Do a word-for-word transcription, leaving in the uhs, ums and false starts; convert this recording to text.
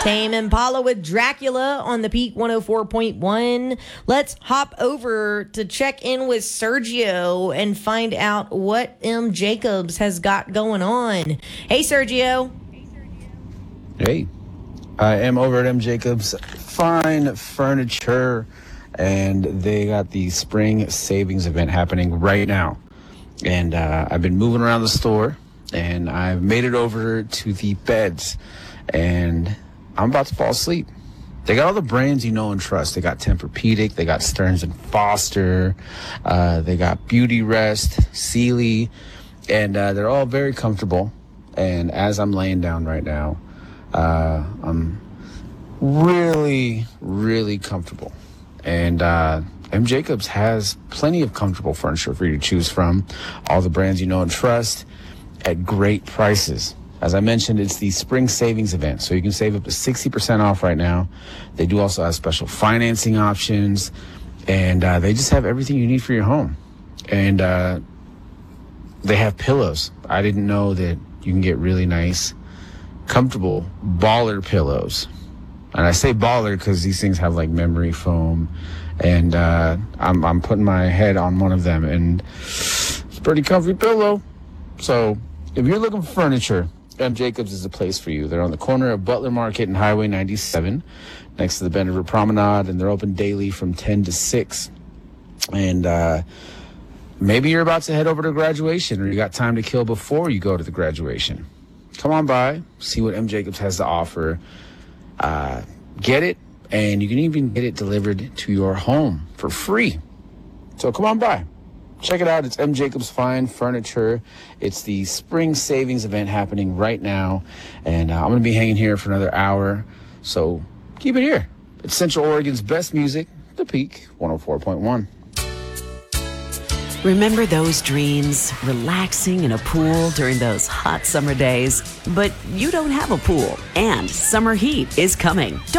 Tame Impala with Dracula on the Peak one oh four point one. Let's hop over to check in with Sergio and find out what M. Jacobs has got going on. Hey, Sergio. Hey, I am over at M. Jacobs Fine Furniture, and they got the spring savings event happening right now. And uh, I've been moving around the store, and I've made it over to the beds, and I'm about to fall asleep. They got all the brands you know and trust. They got Tempur-Pedic, they got Stearns and Foster, uh, they got Beauty Rest, Sealy, and uh, they're all very comfortable. And as I'm laying down right now, uh, I'm really, really comfortable. And uh, M. Jacobs has plenty of comfortable furniture for you to choose from. All the brands you know and trust at great prices. As I mentioned, it's the spring savings event, so you can save up to sixty percent off right now. They do also have special financing options, and uh, they just have everything you need for your home. And uh, they have pillows. I didn't know that you can get really nice, comfortable baller pillows. And I say baller because these things have like memory foam, and uh, I'm, I'm putting my head on one of them, and it's a pretty comfy pillow. So if you're looking for furniture, M. Jacobs is the place for you. They're on the corner of Butler Market and Highway ninety-seven, next to the Bend River Promenade, and they're open daily from ten to six. And uh, maybe you're about to head over to graduation, or you got time to kill before you go to the graduation. Come on by, see what M. Jacobs has to offer. Uh, get it, and you can even get it delivered to your home for free. So come on by. Check it out. It's M. Jacobs Fine Furniture. It's the spring savings event happening right now, and uh, I'm going to be hanging here for another hour, so keep it here. It's Central Oregon's best music, The Peak one oh four point one. Remember those dreams? Relaxing in a pool during those hot summer days? But you don't have a pool, and summer heat is coming.